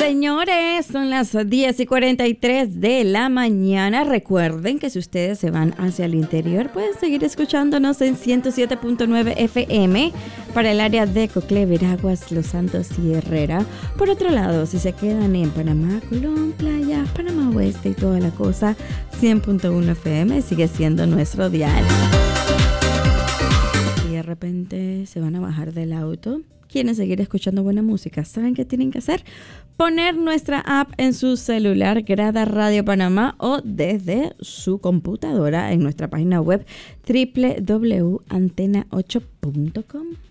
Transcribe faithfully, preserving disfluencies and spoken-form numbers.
señores, son las diez y cuarenta y tres de la mañana. Recuerden que si ustedes se van hacia el interior, pueden seguir escuchándonos en ciento siete punto nueve F M para el área de Coclé, Veraguas, Los Santos y Herrera. Por otro lado, si se quedan en Panamá, Colón, Playa, Panamá Oeste y toda la cosa, cien punto uno F M sigue siendo nuestro dial. Y de repente se van a bajar del auto, quieren seguir escuchando buena música, ¿saben qué tienen que hacer? Poner nuestra app en su celular, Grada Radio Panamá, o desde su computadora en nuestra página web doble u doble u doble u punto antena ocho punto com.